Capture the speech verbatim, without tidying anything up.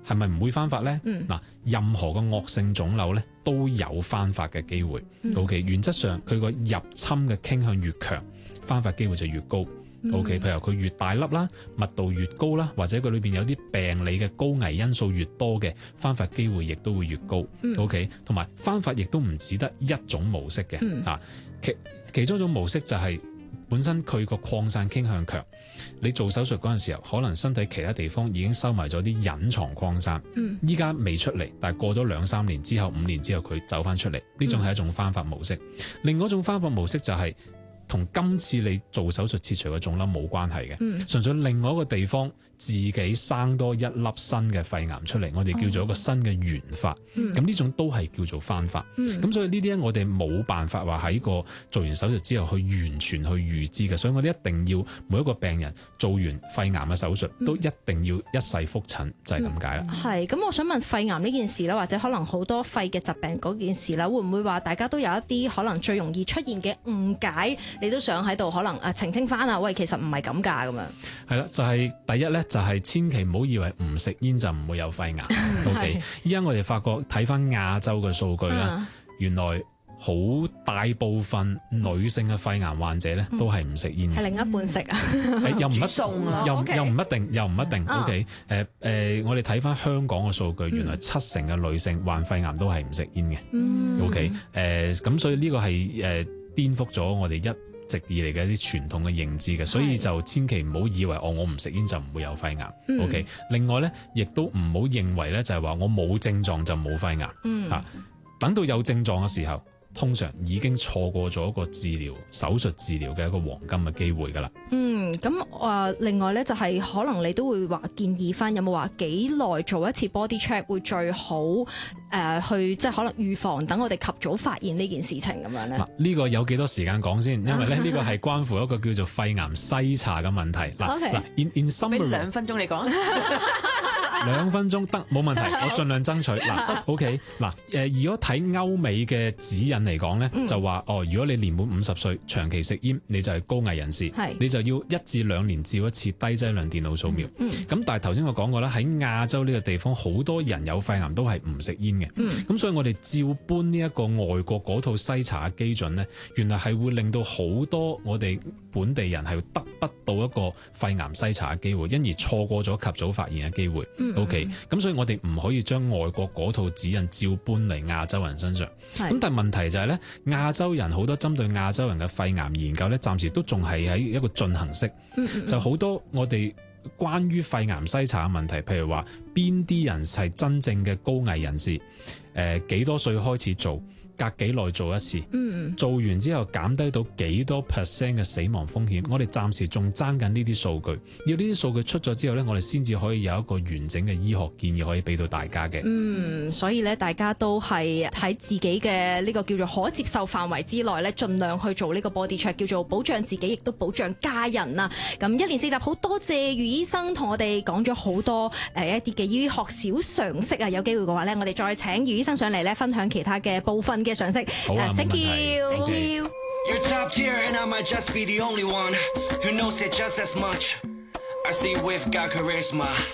係咪唔會翻發咧？嗱、嗯，任何嘅惡性腫瘤咧都有翻發嘅機會。嗯、O.K. 原則上佢個入侵嘅傾向越強，翻發機會就越高。O.K. 譬如佢越大粒啦，密度越高啦，或者佢裏邊有啲病理嘅高危因素越多嘅，翻發機會亦都會越高。嗯、O.K. 同埋翻發亦都唔只得一種模式嘅，嗯、啊，其其中一種模式就係本身佢個擴散傾向強，你做手術嗰陣時候，可能身體其他地方已經收埋咗啲隱藏擴散，依家未出嚟，但係過咗兩三年之後、五年之後佢走翻出嚟，呢種係一種翻發模式。嗯、另外一種翻發模式就係、是。同今次你做手術切除嘅腫瘤冇關係嘅，嗯、純粹另外一個地方自己生多一粒新嘅肺癌出嚟，我哋叫做一個新嘅原發。咁呢、嗯、種都係叫做翻發。咁、嗯、所以呢啲我哋冇辦法話喺個做完手術之後去完全去預知嘅，所以我哋一定要每一個病人做完肺癌嘅手術、嗯、都一定要一世覆診，就係咁解啦。 係咁、嗯，我想問肺癌呢件事啦，或者可能好多肺嘅疾病嗰件事啦，會唔會話大家都有一啲可能最容易出現嘅誤解？你都想喺度可能誒澄清翻啊？喂，其實唔係咁㗎咁樣。係啦，就係、是、第一咧，就係、是、千祈唔好以為唔食煙就唔會有肺癌。OK，依家我哋發覺睇翻亞洲嘅數據啦，嗯、原來好大部分女性嘅肺癌患者咧都係唔食煙嘅。係另一半食啊？又唔一定，又又唔一定，又唔一定。OK，誒誒，我哋睇翻香港嘅數據，原來七成嘅女性患肺癌都係唔食煙嘅。嗯、OK，誒、呃、咁所以呢個係誒顛覆咗我哋一直以嚟嘅一啲傳統嘅認知嘅，所以就千祈唔好以為哦，我唔食煙就唔會有肺癌。嗯、OK，另外咧，亦都唔好認為咧就係話我冇症狀就冇肺癌。嗯，嚇，等到有症狀嘅時候，通常已經錯過咗一個治療手術治療嘅一個黃金嘅機會㗎啦。 嗯，咁誒、呃，另外咧就係、是、可能你都會話建議翻，有冇話幾耐做一次 body check 會最好？誒、呃，去即係可能預防，等我哋及早發現呢件事情咁樣咧。嗱、啊， 呢、這個有幾多時間講先？因為咧呢個係關乎一個叫做肺癌篩查嘅問題。嗱嗱 in in summary，俾兩分鐘你講。 兩分鐘得冇問題，我盡量爭取。嗱，OK，嗱，誒，如果睇歐美嘅指引嚟講咧，嗯、就話哦，如果你年滿五十歲，長期食煙，你就係高危人士，是你就要一至兩年照一次低劑量電腦掃描。咁、嗯嗯、但係頭先我講過啦，喺亞洲呢個地方，好多人有肺癌都係唔食煙嘅。咁、嗯、所以我哋照搬呢一個外國嗰套篩查嘅基準咧，原來係會令到好多我哋本地人係得不到一個肺癌篩查嘅機會，因而錯過咗及早發現嘅機會。嗯、OK，咁所以我哋唔可以將外國嗰套指引照搬嚟亞洲人身上。咁是但係問題就係咧，亞洲人好多針對亞洲人嘅肺癌研究咧，暫時都仲係喺一個進行式。嗯嗯就好多我哋關於肺癌篩查嘅問題，譬如話邊啲人係真正嘅高危人士，誒、呃、幾多歲開始做？隔幾耐做一次，嗯、做完之後減低到幾多 percent 嘅死亡風險，我哋暫時仲爭緊呢啲數據，要呢啲數據出咗之後呢，我哋先至可以有一個完整嘅醫學建議可以俾到大家嘅。嗯， 所以咧，大家都係喺自己嘅呢個叫做可接受範圍之內咧，盡量去做呢個 body check，叫做保障自己，亦都保障家人啊。咁一連四集好多謝余醫生同我哋講咗好多誒、呃、一啲嘅醫學小常識啊！有機會嘅話咧，我哋再請余醫生上嚟咧，分享其他嘅部分嘅常識。 好啊， 冇問題。Thank you. You're top tier and I might just be the only one who knows it just as much. I see we've got charisma.